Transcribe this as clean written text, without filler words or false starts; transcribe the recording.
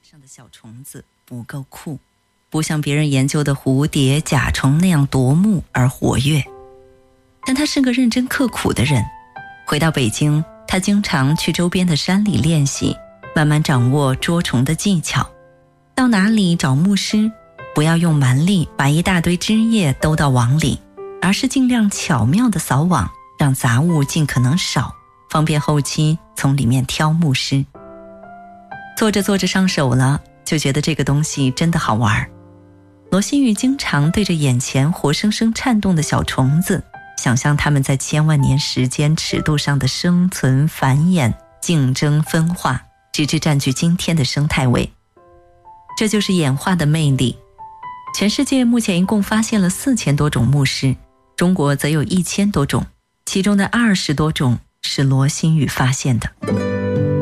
上的小虫子不够酷，不像别人研究的蝴蝶、甲虫那样夺目而活跃。但他是个认真刻苦的人。回到北京，他经常去周边的山里练习，慢慢掌握捉虫的技巧。到哪里找牧师，不要用蛮力把一大堆枝叶兜到网里，而是尽量巧妙地扫网，让杂物尽可能少，方便后期从里面挑牧师。做着做着上手了，就觉得这个东西真的好玩。罗新宇经常对着眼前活生生颤动的小虫子，想象它们在千万年时间尺度上的生存、繁衍、竞争、分化，直至占据今天的生态位。这就是演化的魅力。全世界目前一共发现了4000多种牧师，中国则有1000多种，其中的20多种是罗新宇发现的。